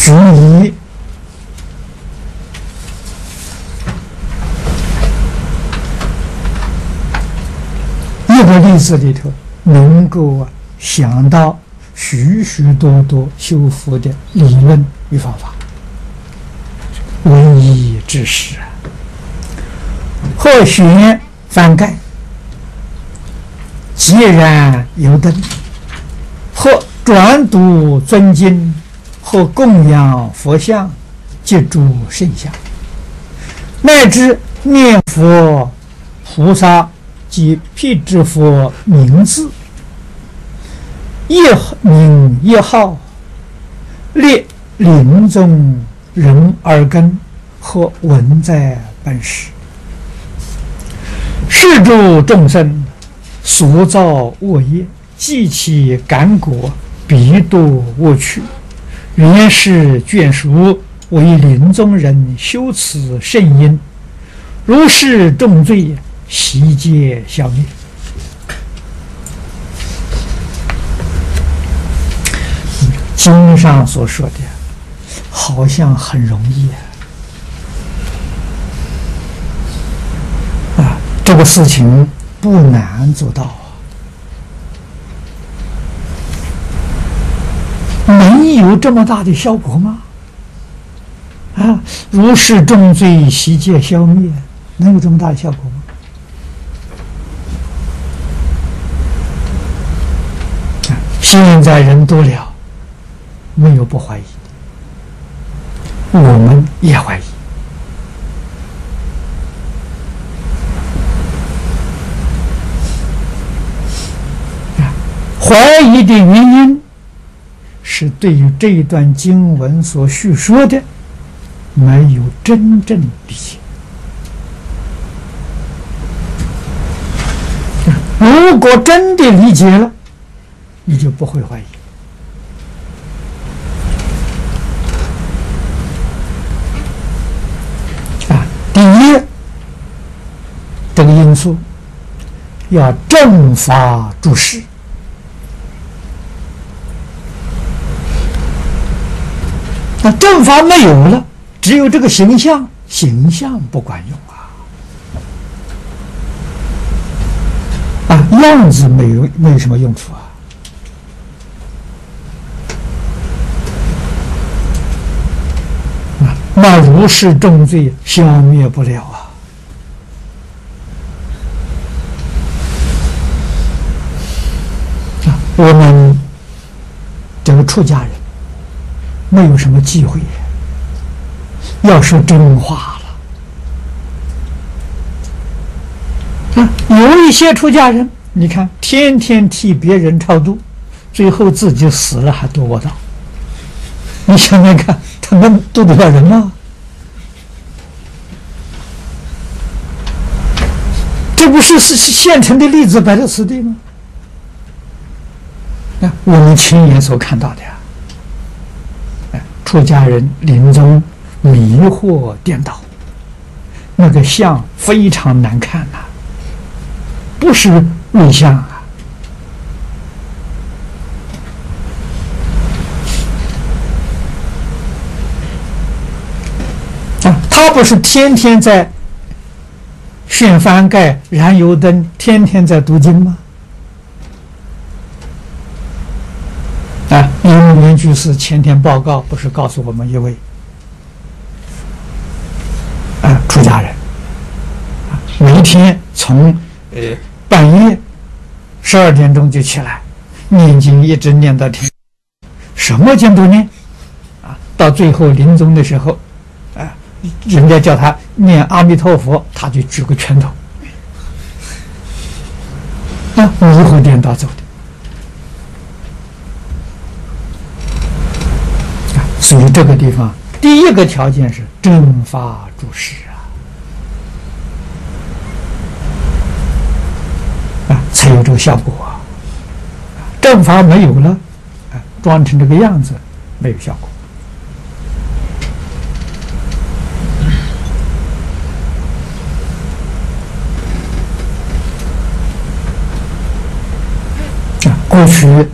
须以一个例子里头能够想到许许多多修复的理论与方法，唯一之事啊！或选翻盖，既然有灯，或转读尊经，或供养佛像，及诸圣像，乃至念佛菩萨及辟支佛名字，一名一号，列临终人耳根，或闻在本时，是诸众生所造恶业，既其感果，必堕恶趣。原是眷属为临终人修此圣因，如是重罪，悉皆消灭。经上所说的好像很容易啊，这个事情不难做到啊，能有这么大的效果吗？啊，如是重罪，悉皆消灭，能有这么大的效果吗？现在人多了，没有不怀疑的，我们也怀疑。怀疑的原因是对于这一段经文所叙说的没有真正理解。如果真的理解了，你就不会怀疑。第一，这个因素要正法注释。那正法没有了，只有这个形象，形象不管用啊！样子没有什么用处啊！那如是重罪消灭不了啊！我们这个出家人没有什么机会，要说真话了啊！有一些出家人，你看天天替别人超度，最后自己死了还堕恶道，你想想看，他们渡得了人吗？这不是现成的例子摆在此地吗？我们亲眼所看到的呀！出家人临终迷惑颠倒，那个相非常难看呐，不是瑞相啊！他不是天天在旋翻盖、燃油灯，天天在读经吗？因缘居士前天报告不是告诉我们一位出家人每天从半夜12点钟就起来念经，一直念到天，什么经都念到最后临终的时候人家叫他念阿弥陀佛，他就举个拳头迷惑颠倒走的。所以这个地方第一个条件是正法注释才有这个效果正法没有了装成这个样子没有效果过去